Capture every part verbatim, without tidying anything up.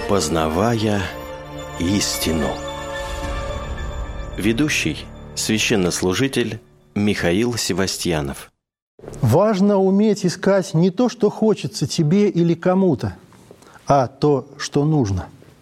Познавая истину. Ведущий – священнослужитель Михаил Севастьянов. Важно уметь искать не то, что хочется тебе или кому-то, а то, что нужно.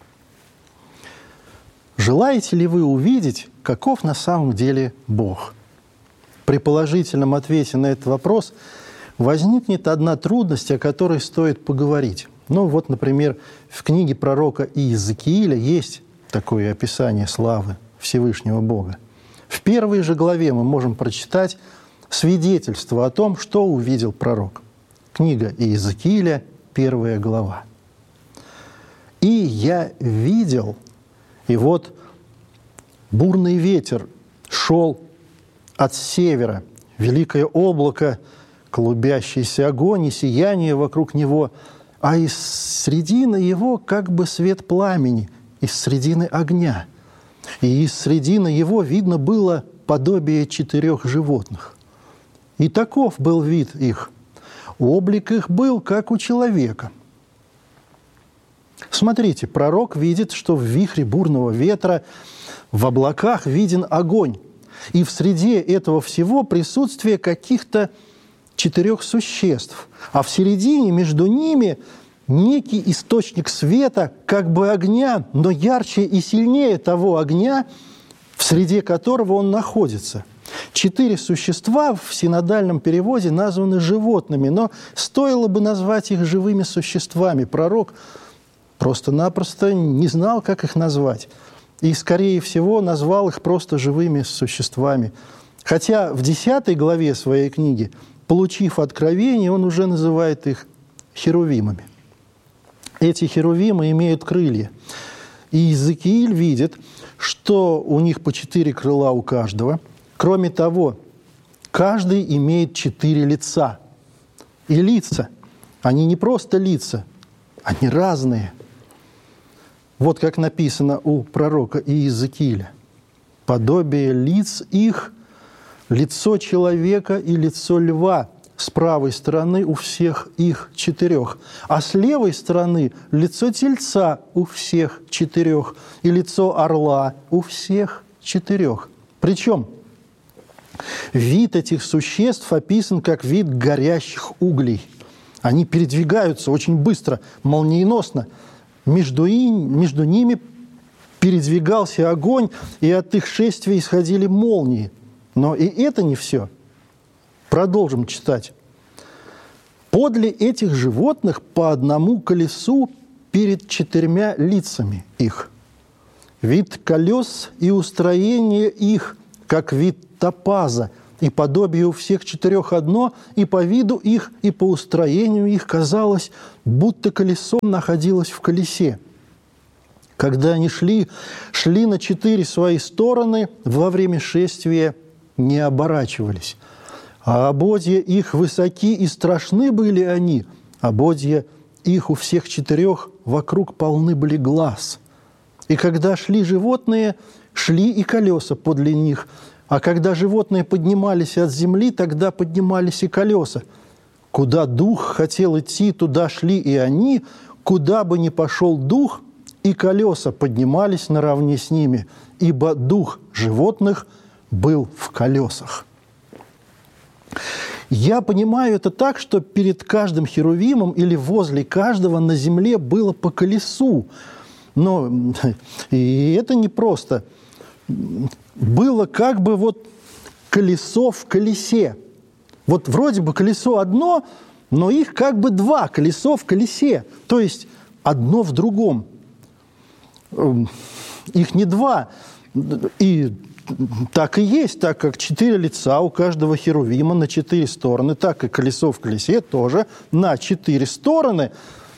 Желаете ли вы увидеть, каков на самом деле Бог? При положительном ответе на этот вопрос возникнет одна трудность, о которой стоит поговорить. Ну вот, например, в книге пророка Иезекииля есть такое описание славы Всевышнего Бога. В первой же главе мы можем прочитать свидетельство о том, что увидел пророк. Книга Иезекииля, первая глава. «И я видел, и вот бурный ветер шел от севера, великое облако, клубящийся огонь и сияние вокруг него, а из средины его как бы свет пламени, из средины огня. И из средины его видно было подобие четырех животных. И таков был вид их. Облик их был, как у человека». Смотрите, пророк видит, что в вихре бурного ветра в облаках виден огонь. И в среде этого всего присутствие каких-то четырех существ. А в середине между ними некий источник света, как бы огня, но ярче и сильнее того огня, в среде которого он находится. Четыре существа в синодальном переводе названы животными, но стоило бы назвать их живыми существами. Пророк просто-напросто не знал, как их назвать. И, скорее всего, назвал их просто живыми существами. Хотя в десятой главе своей книги, получив откровение, он уже называет их херувимами. Эти херувимы имеют крылья. И Иезекииль видит, что у них по четыре крыла у каждого. Кроме того, каждый имеет четыре лица. И лица, они не просто лица, они разные. Вот как написано у пророка Иезекииля. «Подобие лиц их, лицо человека и лицо льва с правой стороны у всех их четырех, а с левой стороны лицо тельца у всех четырех и лицо орла у всех четырех». Причем вид этих существ описан как вид горящих углей. Они передвигаются очень быстро, молниеносно. Между, и, между ними передвигался огонь, и от их шествия исходили молнии. Но и это не все. Продолжим читать. «Подле этих животных по одному колесу перед четырьмя лицами их. Вид колес и устроение их, как вид топаза, и подобие у всех четырех одно, и по виду их, и по устроению их казалось, будто колесо находилось в колесе. Когда они шли, шли на четыре свои стороны, во время шествия не оборачивались. А ободья их высоки и страшны были они, ободья их у всех четырех вокруг полны были глаз. И когда шли животные, шли и колеса подле них, а когда животные поднимались от земли, тогда поднимались и колеса. Куда дух хотел идти, туда шли и они, куда бы ни пошел дух, и колеса поднимались наравне с ними, ибо дух животных был в колесах». Я понимаю это так, что перед каждым херувимом или возле каждого на земле было по колесу. Но и это не просто. Было как бы вот колесо в колесе. Вот вроде бы колесо одно, но их как бы два, колесо в колесе. То есть одно в другом. Их не два. И так и есть, так как четыре лица у каждого херувима на четыре стороны, так и колесо в колесе тоже на четыре стороны.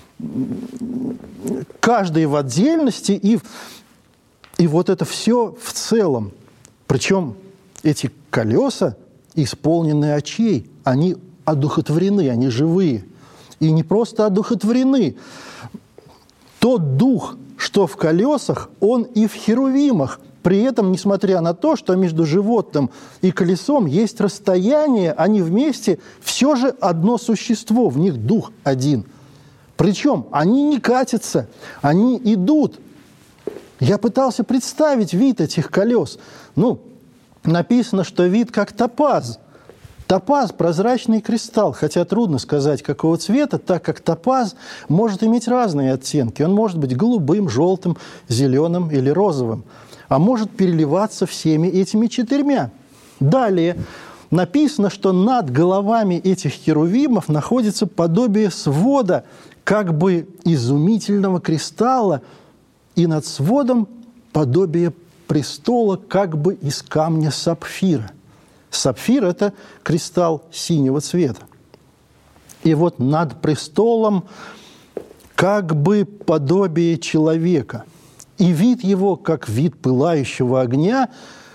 Каждый в отдельности, и, и вот это все в целом. Причем эти колеса исполнены очей, они одухотворены, они живые. И не просто одухотворены. Тот дух, что в колесах, он и в херувимах. При этом, несмотря на то, что между животным и колесом есть расстояние, они вместе все же одно существо, в них дух один. Причем они не катятся, они идут. Я пытался представить вид этих колес. Ну, написано, что вид как топаз. Топаз – прозрачный кристалл, хотя трудно сказать, какого цвета, так как топаз может иметь разные оттенки. Он может быть голубым, желтым, зеленым или розовым, а может переливаться всеми этими четырьмя. Далее написано, что над головами этих херувимов находится подобие свода, как бы изумительного кристалла, и над сводом подобие престола, как бы из камня сапфира. Сапфир – это кристалл синего цвета. И вот над престолом как бы подобие человека. И вид его, как вид пылающего огня,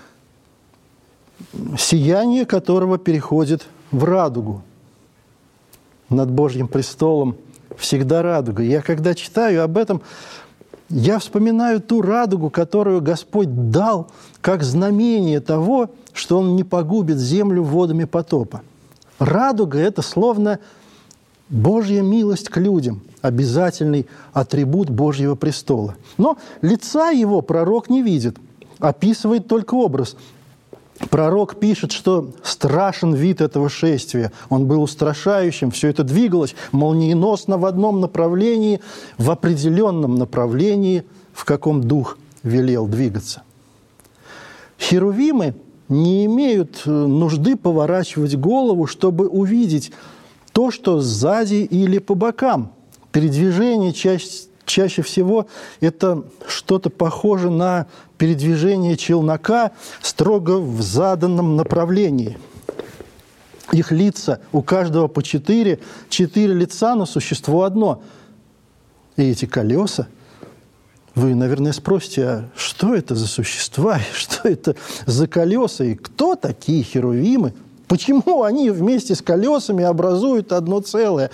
сияние которого переходит в радугу. Над Божьим престолом всегда радуга. Я когда читаю об этом, я вспоминаю ту радугу, которую Господь дал как знамение того, что Он не погубит землю водами потопа. Радуга – это словно Божья милость к людям, обязательный атрибут Божьего престола. Но лица Его пророк не видит, описывает только образ. Пророк пишет, что страшен вид этого шествия. Он был устрашающим, все это двигалось молниеносно в одном направлении, в определенном направлении, в каком дух велел двигаться. Херувимы не имеют нужды поворачивать голову, чтобы увидеть то, что сзади или по бокам. Передвижение чаще, чаще всего это что-то похоже на передвижение челнока строго в заданном направлении. Их лица, у каждого по четыре, четыре лица, но существо одно. И эти колеса, вы, наверное, спросите, а что это за существа, что это за колеса, и кто такие херувимы? Почему они вместе с колесами образуют одно целое?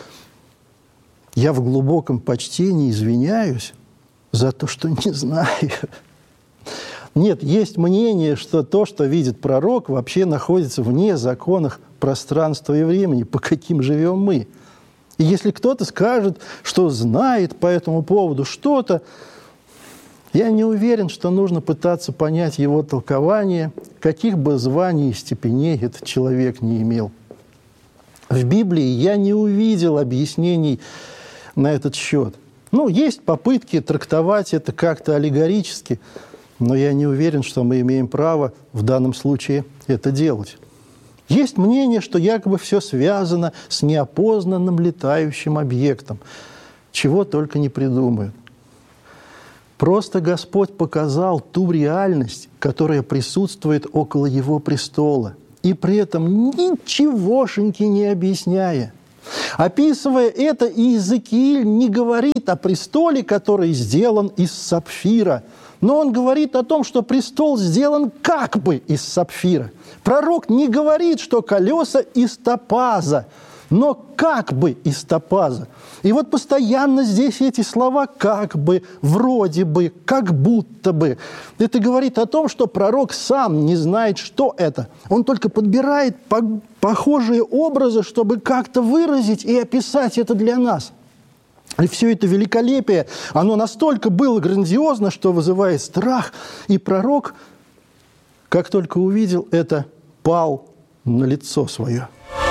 Я в глубоком почтении извиняюсь за то, что не знаю. Нет, есть мнение, что то, что видит пророк, вообще находится вне законов пространства и времени, по каким живем мы. И если кто-то скажет, что знает по этому поводу что-то, я не уверен, что нужно пытаться понять его толкование, каких бы званий и степеней этот человек не имел. В Библии я не увидел объяснений на этот счет. Ну, есть попытки трактовать это как-то аллегорически, но я не уверен, что мы имеем право в данном случае это делать. Есть мнение, что якобы все связано с неопознанным летающим объектом, чего только не придумают. Просто Господь показал ту реальность, которая присутствует около Его престола, и при этом ничегошеньки не объясняя. Описывая это, Иезекииль не говорит о престоле, который сделан из сапфира, но он говорит о том, что престол сделан как бы из сапфира. Пророк не говорит, что колеса из топаза, но как бы из топаза. И вот постоянно здесь эти слова «как бы», «вроде бы», «как будто бы». Это говорит о том, что пророк сам не знает, что это. Он только подбирает по- похожие образы, чтобы как-то выразить и описать это для нас. И все это великолепие, оно настолько было грандиозно, что вызывает страх. И пророк, как только увидел это, пал на лицо свое.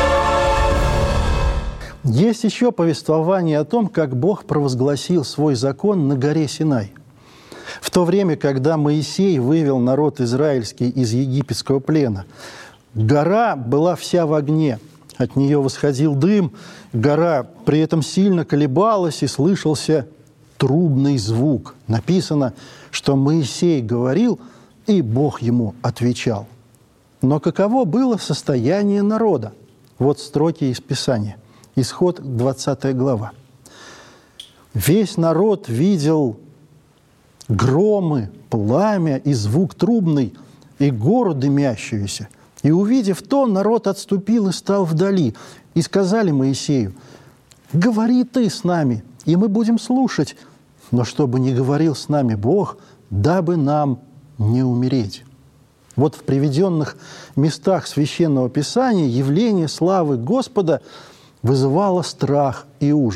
Есть еще повествование о том, как Бог провозгласил свой закон на горе Синай. В то время, когда Моисей вывел народ израильский из египетского плена, гора была вся в огне, от нее восходил дым, гора при этом сильно колебалась и слышался трубный звук. Написано, что Моисей говорил, и Бог ему отвечал. Но каково было состояние народа? Вот строки из Писания. Исход, двадцатая глава. «Весь народ видел громы, пламя и звук трубный, и гору дымящуюся. И, увидев то, народ отступил и стал вдали. И сказали Моисею: говори ты с нами, и мы будем слушать. Но чтобы не говорил с нами Бог, дабы нам не умереть». Вот в приведенных местах Священного Писания явление славы Господа вызывало страх и ужас.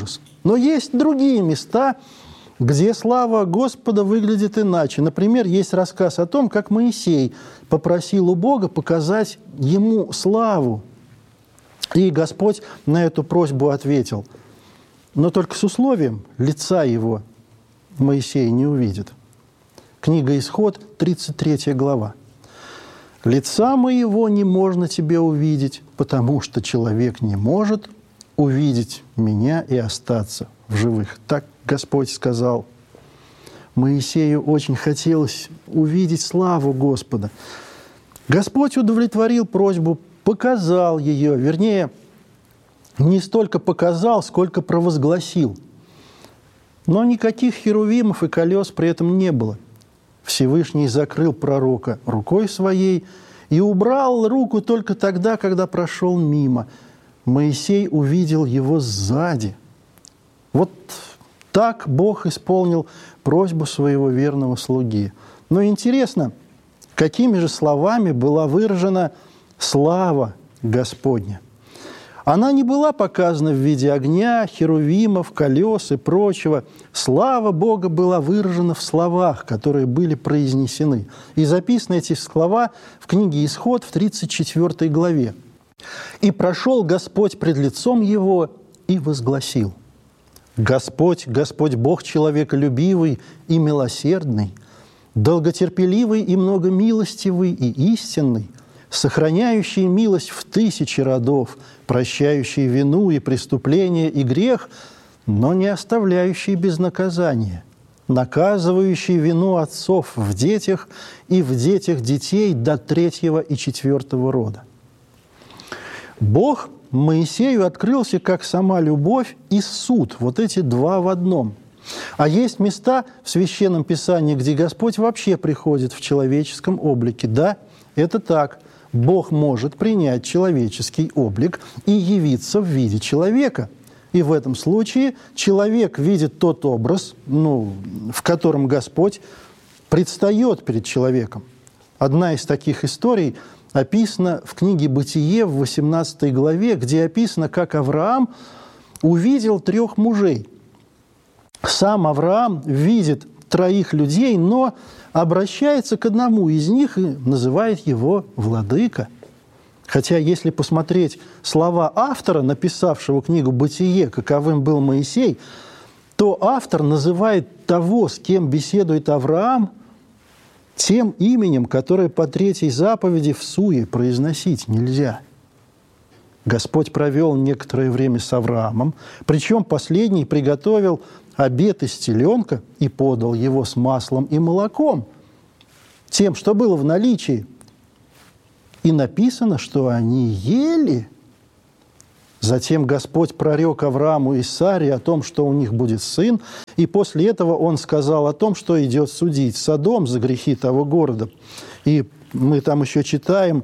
Но есть другие места, где слава Господа выглядит иначе. Например, есть рассказ о том, как Моисей попросил у Бога показать ему славу. И Господь на эту просьбу ответил, но только с условием, лица его Моисей не увидит. Книга Исход, тридцать третья глава. «Лица моего не можно тебе увидеть, потому что человек не может увидеть меня и остаться в живых». Так Господь сказал. Моисею очень хотелось увидеть славу Господа. Господь удовлетворил просьбу, показал ее, вернее, не столько показал, сколько провозгласил. Но никаких херувимов и колес при этом не было. Всевышний закрыл пророка рукой своей и убрал руку только тогда, когда прошел мимо. Моисей увидел его сзади. Вот так Бог исполнил просьбу своего верного слуги. Но интересно, какими же словами была выражена слава Господня? Она не была показана в виде огня, херувимов, колес и прочего. Слава Бога была выражена в словах, которые были произнесены. И записаны эти слова в книге Исход в тридцать четвёртой главе. «И прошел Господь пред лицом его и возгласил: Господь, Господь Бог человеколюбивый и милосердный, долготерпеливый и многомилостивый и истинный, сохраняющий милость в тысячи родов, прощающий вину и преступление и грех, но не оставляющий без наказания, наказывающий вину отцов в детях и в детях детей до третьего и четвертого рода». Бог Моисею открылся как сама любовь и суд, вот эти два в одном. А есть места в Священном Писании, где Господь вообще приходит в человеческом облике. Да, это так. Бог может принять человеческий облик и явиться в виде человека. И в этом случае человек видит тот образ, ну, в котором Господь предстает перед человеком. Одна из таких историй описана в книге «Бытие» в восемнадцатой главе, где описано, как Авраам увидел трех мужей. Сам Авраам видит троих людей, но обращается к одному из них и называет его владыка. Хотя, если посмотреть слова автора, написавшего книгу «Бытие», каковым был Моисей, то автор называет того, с кем беседует Авраам, тем именем, которое по третьей заповеди в суе произносить нельзя. Господь провел некоторое время с Авраамом, причем последний приготовил обед из теленка и подал его с маслом и молоком, тем, что было в наличии. И написано, что они ели. Затем Господь прорек Аврааму и Саре о том, что у них будет сын, и после этого Он сказал о том, что идет судить Содом за грехи того города. И мы там еще читаем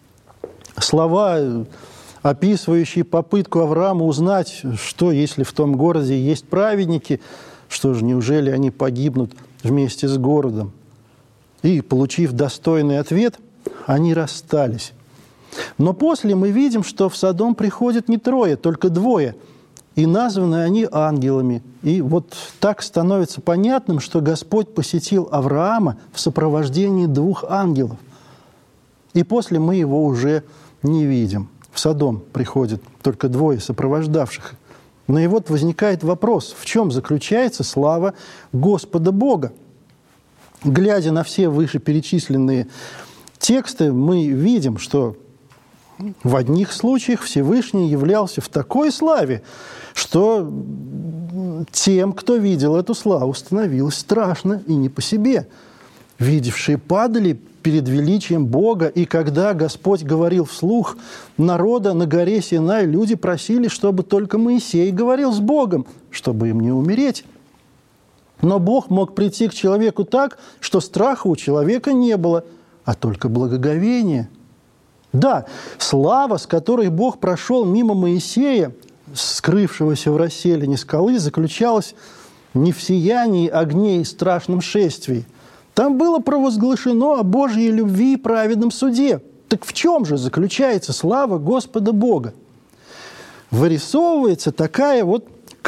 слова, описывающие попытку Авраама узнать, что если в том городе есть праведники, что же, неужели они погибнут вместе с городом? И, получив достойный ответ, они расстались. Но после мы видим, что в Содом приходят не трое, только двое, и названы они ангелами. И вот так становится понятным, что Господь посетил Авраама в сопровождении двух ангелов. И после мы его уже не видим. В Содом приходят только двое сопровождавших. Но и вот возникает вопрос, в чем заключается слава Господа Бога? Глядя на все вышеперечисленные тексты, мы видим, что в одних случаях Всевышний являлся в такой славе, что тем, кто видел эту славу, становилось страшно и не по себе. Видевшие падали перед величием Бога, и когда Господь говорил вслух народа на горе Синай, люди просили, чтобы только Моисей говорил с Богом, чтобы им не умереть. Но Бог мог прийти к человеку так, что страха у человека не было, а только благоговение. Да, слава, с которой Бог прошел мимо Моисея, скрывшегося в расселине скалы, заключалась не в сиянии огней и страшном шествии. Там было провозглашено о Божьей любви и праведном суде. Так в чем же заключается слава Господа Бога? Вырисовывается такая вот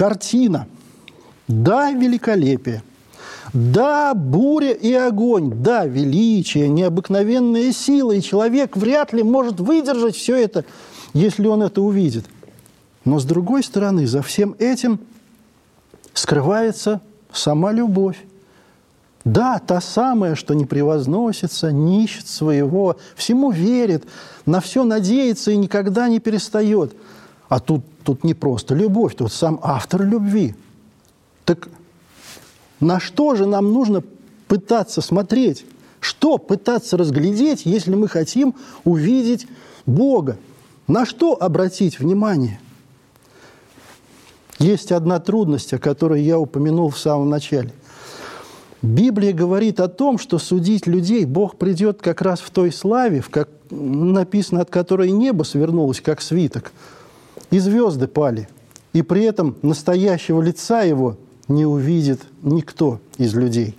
картина. Да, великолепие. Да, буря и огонь. Да, величие, необыкновенная сила. И человек вряд ли может выдержать все это, если он это увидит. Но, с другой стороны, за всем этим скрывается сама любовь. Да, та самая, что не превозносится, не ищет своего, всему верит, на все надеется и никогда не перестает. А тут, тут не просто любовь, тут сам автор любви. Так на что же нам нужно пытаться смотреть? Что пытаться разглядеть, если мы хотим увидеть Бога? На что обратить внимание? Есть одна трудность, о которой я упомянул в самом начале. Библия говорит о том, что судить людей Бог придет как раз в той славе, в как написано, от которой небо свернулось, как свиток, и звезды пали, и при этом настоящего лица Его не увидит никто из людей.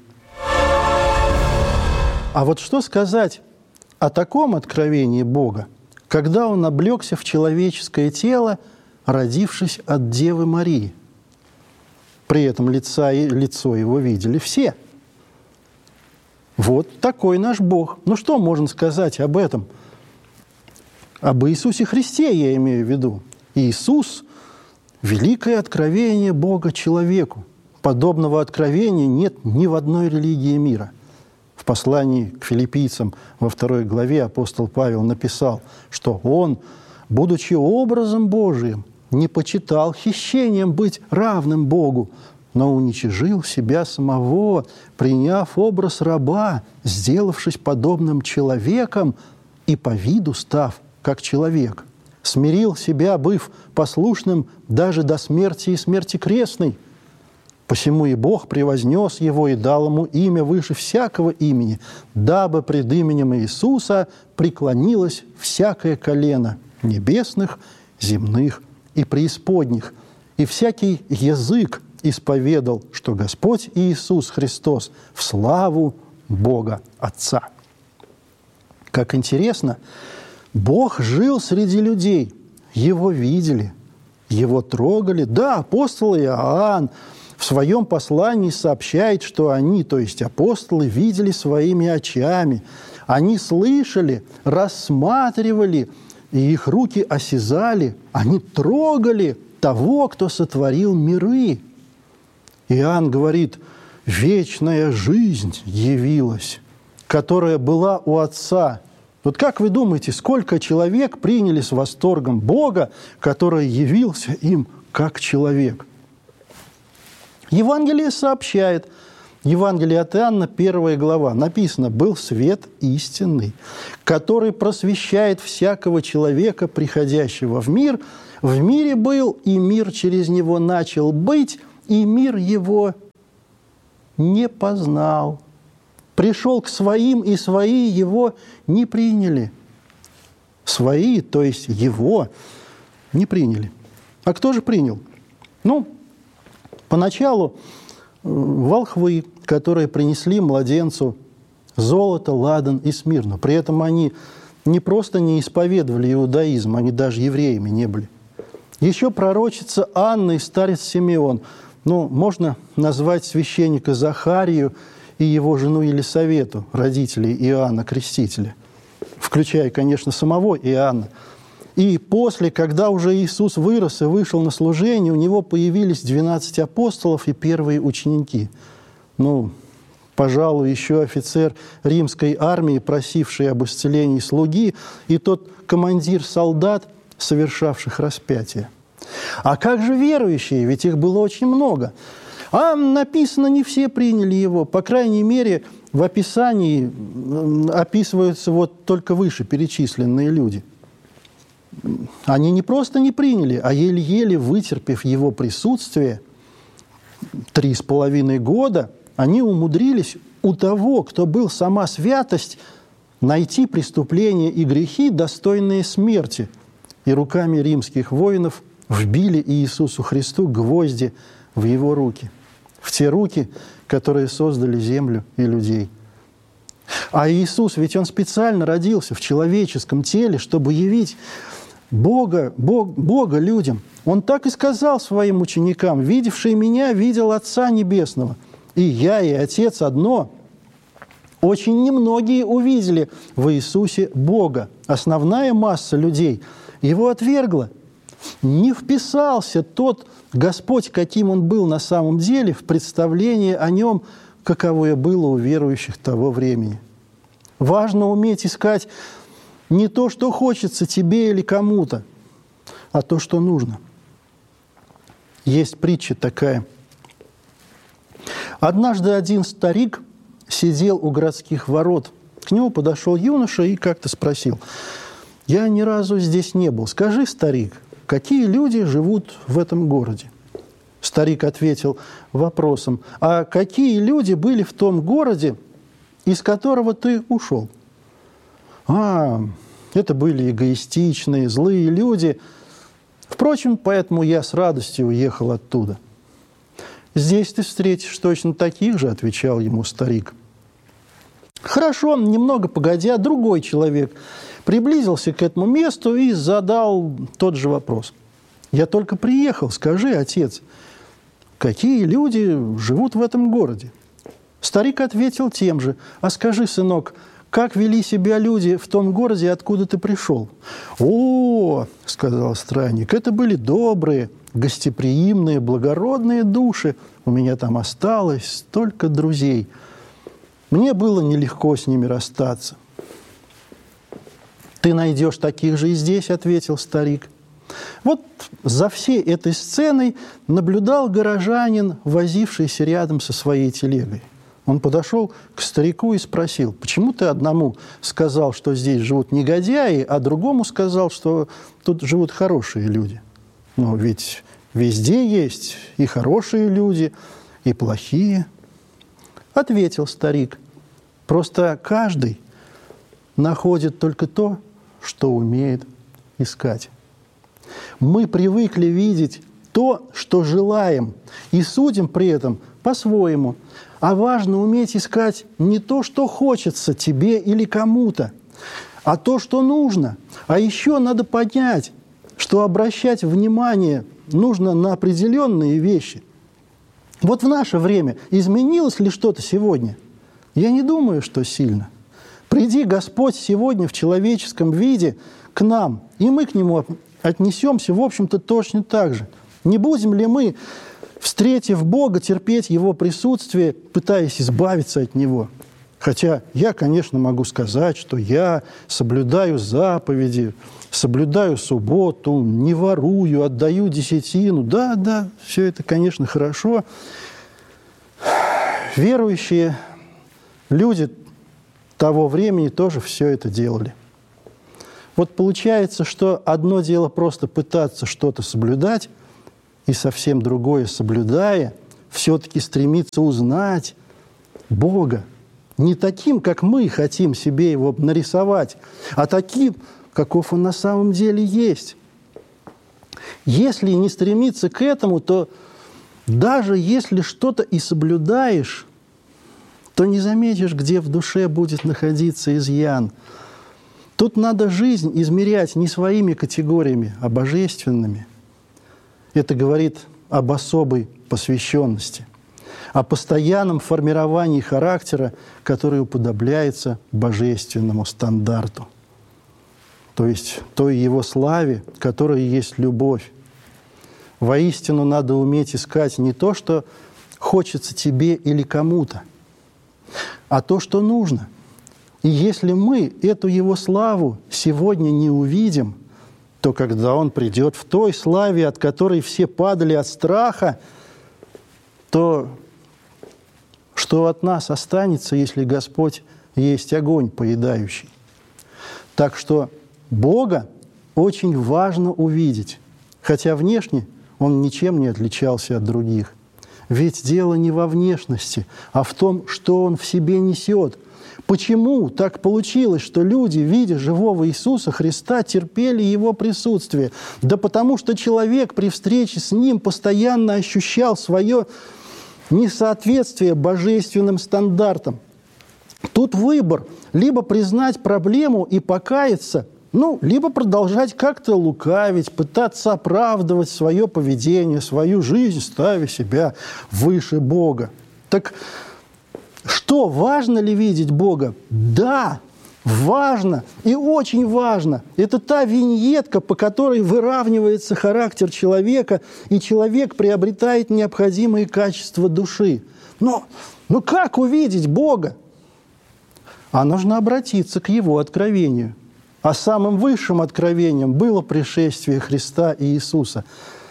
А вот что сказать о таком откровении Бога, когда Он облегся в человеческое тело, родившись от Девы Марии? При этом лица, лицо Его видели все. Вот такой наш Бог. Ну что можно сказать об этом? Об Иисусе Христе я имею в виду. Иисус – великое откровение Бога человеку. Подобного откровения нет ни в одной религии мира. В послании к филиппийцам во второй главе апостол Павел написал, что он, будучи образом Божиим, не почитал хищением быть равным Богу, но уничижил себя самого, приняв образ раба, сделавшись подобным человеком и по виду став как человек. Смирил себя, быв послушным даже до смерти и смерти крестной. Посему и Бог превознес его и дал ему имя выше всякого имени, дабы пред именем Иисуса преклонилось всякое колено небесных, земных и преисподних, и всякий язык исповедал, что Господь Иисус Христос в славу Бога Отца. Как интересно, Бог жил среди людей, Его видели, Его трогали. Да, апостол Иоанн в своем послании сообщает, что они, то есть апостолы, видели своими очами, они слышали, рассматривали, и их руки осязали, они трогали того, кто сотворил миры. Иоанн говорит, вечная жизнь явилась, которая была у Отца. Вот как вы думаете, сколько человек приняли с восторгом Бога, который явился им как человек? Евангелие сообщает, Евангелие от Иоанна, первая глава, написано, «Был свет истинный, который просвещает всякого человека, приходящего в мир. В мире был, и мир через него начал быть, и мир его не познал. Пришел к своим, и свои его не приняли». Свои, то есть его, не приняли. А кто же принял? Ну, поначалу волхвы, которые принесли младенцу золото, ладан и смирну. При этом они не просто не исповедовали иудаизм, они даже евреями не были. Еще пророчица Анна и старец Симеон. Ну, можно назвать священника Захарию и его жену Елисавету, родителей Иоанна Крестителя, включая, конечно, самого Иоанна. И после, когда уже Иисус вырос и вышел на служение, у него появились двенадцать апостолов и первые ученики. Ну, пожалуй, еще офицер римской армии, просивший об исцелении слуги, и тот командир солдат, совершавших распятие. А как же верующие? Ведь их было очень много. А написано, не все приняли его. По крайней мере, в описании описываются вот только выше перечисленные люди. Они не просто не приняли, а еле-еле вытерпев его присутствие, три с половиной года, они умудрились у того, кто был сама святость, найти преступления и грехи, достойные смерти. И руками римских воинов вбили Иисусу Христу гвозди в его руки, в те руки, которые создали землю и людей. А Иисус, ведь Он специально родился в человеческом теле, чтобы явить Бога, Бог, Бога людям. Он так и сказал своим ученикам: «Видевший меня, видел Отца Небесного. И я, и Отец одно». Очень немногие увидели в Иисусе Бога. Основная масса людей его отвергла. Не вписался тот Господь, каким Он был на самом деле, в представление о Нем, каковое было у верующих того времени. Важно уметь искать не то, что хочется тебе или кому-то, а то, что нужно. Есть притча такая. Однажды один старик сидел у городских ворот. К нему подошел юноша и как-то спросил: «Я ни разу здесь не был. Скажи, старик, какие люди живут в этом городе?» Старик ответил вопросом: «А какие люди были в том городе, из которого ты ушел?» «А, это были эгоистичные, злые люди. Впрочем, поэтому я с радостью уехал оттуда». «Здесь ты встретишь точно таких же», — отвечал ему старик. Хорошо, немного погодя, другой человек приблизился к этому месту и задал тот же вопрос. «Я только приехал, скажи, отец, какие люди живут в этом городе?» Старик ответил тем же: «А скажи, сынок, как вели себя люди в том городе, откуда ты пришел?» «О, — сказал странник, — это были добрые, гостеприимные, благородные души. У меня там осталось столько друзей. Мне было нелегко с ними расстаться». «Ты найдешь таких же и здесь, — ответил старик». Вот за всей этой сценой наблюдал горожанин, возившийся рядом со своей телегой. Он подошел к старику и спросил: «Почему ты одному сказал, что здесь живут негодяи, а другому сказал, что тут живут хорошие люди? Ну, ведь везде есть и хорошие люди, и плохие». Ответил старик: «Просто каждый находит только то, что умеет искать. Мы привыкли видеть то, что желаем, и судим при этом по-своему. А важно уметь искать не то, что хочется тебе или кому-то, а то, что нужно. А еще надо понять, что обращать внимание нужно на определенные вещи. Вот в наше время изменилось ли что-то сегодня? Я не думаю, что сильно. Приди Господь сегодня в человеческом виде к нам, и мы к Нему отнесемся, в общем-то, точно так же. Не будем ли мы, встретив Бога, терпеть Его присутствие, пытаясь избавиться от Него? Хотя я, конечно, могу сказать, что я соблюдаю заповеди, соблюдаю субботу, не ворую, отдаю десятину. Да, да, все это, конечно, хорошо. Верующие люди того времени тоже все это делали. Вот получается, что одно дело просто пытаться что-то соблюдать, и совсем другое, соблюдая, все-таки стремиться узнать Бога. Не таким, как мы хотим себе его нарисовать, а таким, каков он на самом деле есть. Если не стремиться к этому, то даже если что-то и соблюдаешь, то не заметишь, где в душе будет находиться изъян. Тут надо жизнь измерять не своими категориями, а божественными. Это говорит об особой посвященности, о постоянном формировании характера, который уподобляется божественному стандарту, то есть той его славе, которая есть любовь. Воистину надо уметь искать не то, что хочется тебе или кому-то, а то, что нужно. И если мы эту его славу сегодня не увидим, то когда он придет в той славе, от которой все падали от страха, то что от нас останется, если Господь есть огонь поедающий? Так что Бога очень важно увидеть, хотя внешне Он ничем не отличался от других. Ведь дело не во внешности, а в том, что Он в себе несет. Почему так получилось, что люди, видя живого Иисуса Христа, терпели Его присутствие? Да потому что человек при встрече с Ним постоянно ощущал свое несоответствие божественным стандартам. Тут выбор: либо признать проблему и покаяться, Ну, либо продолжать как-то лукавить, пытаться оправдывать свое поведение, свою жизнь, ставя себя выше Бога. Так что, важно ли видеть Бога? Да, важно и очень важно. Это та виньетка, по которой выравнивается характер человека, и человек приобретает необходимые качества души. Но, ну как увидеть Бога? А нужно обратиться к Его откровению. А самым высшим откровением было пришествие Христа и Иисуса.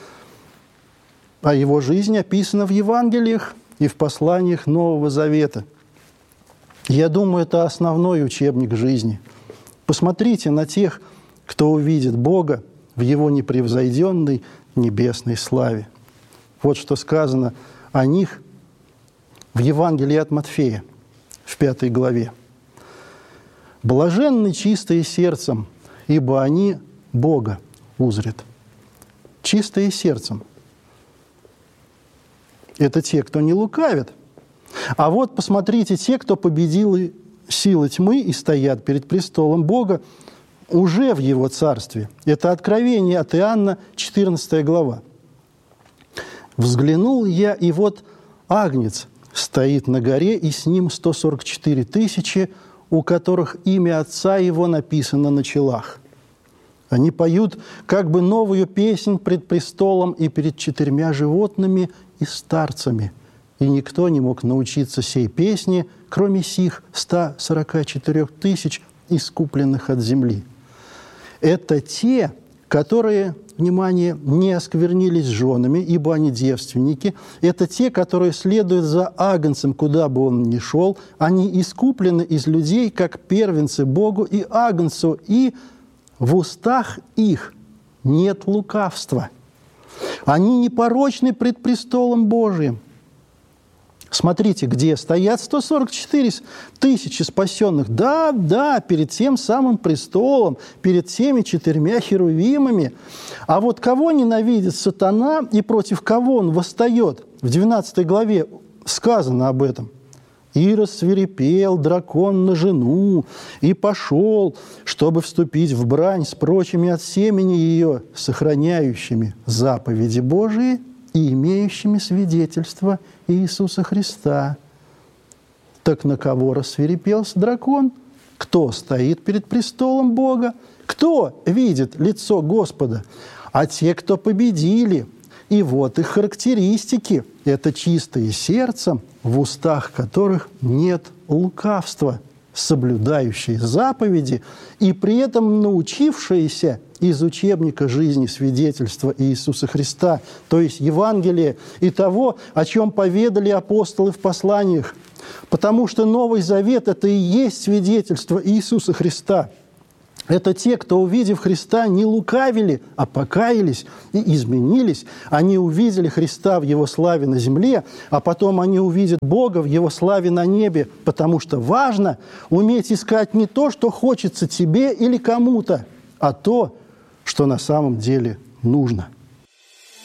А Его жизнь описана в Евангелиях и в посланиях Нового Завета. Я думаю, это основной учебник жизни. Посмотрите на тех, кто увидит Бога в Его непревзойденной небесной славе. Вот что сказано о них в Евангелии от Матфея, в пятой главе. «Блаженны чистые сердцем, ибо они Бога узрят». Чистые сердцем – это те, кто не лукавят. А вот посмотрите, те, кто победил силы тьмы и стоят перед престолом Бога, уже в Его царстве. Это Откровение от Иоанна, четырнадцатая глава. «Взглянул я, и вот Агнец стоит на горе, и с ним сто сорок четыре тысячи, у которых имя Отца Его написано на челах. Они поют как бы новую песнь пред престолом и перед четырьмя животными и старцами. И никто не мог научиться сей песни, кроме сих ста сорока четырёх тысяч, искупленных от земли». Это те, которые, внимание, не осквернились женами, ибо они девственники. Это те, которые следуют за Агнцем, куда бы он ни шел. Они искуплены из людей, как первенцы Богу и Агнцу, и в устах их нет лукавства. Они непорочны пред престолом Божиим. Смотрите, где стоят сто сорок четыре тысячи спасенных. Да, да, перед тем самым престолом, перед теми четырьмя херувимами. А вот кого ненавидит сатана и против кого он восстает? В двенадцатой главе сказано об этом. «И рассвирепел дракон на жену, и пошел, чтобы вступить в брань с прочими от семени ее, сохраняющими заповеди Божии и имеющими свидетельство Иисуса Христа». Так на кого рассвирепел дракон? Кто стоит перед престолом Бога? Кто видит лицо Господа? А те, кто победили. И вот их характеристики. Это чистые сердцем, в устах которых нет лукавства, соблюдающие заповеди и при этом научившиеся из учебника жизни свидетельства Иисуса Христа, то есть Евангелия и того, о чем поведали апостолы в посланиях. Потому что Новый Завет – это и есть свидетельство Иисуса Христа. Это те, кто, увидев Христа, не лукавили, а покаялись и изменились. Они увидели Христа в Его славе на земле, а потом они увидят Бога в Его славе на небе, потому что важно уметь искать не то, что хочется тебе или кому-то, а то, что на самом деле нужно.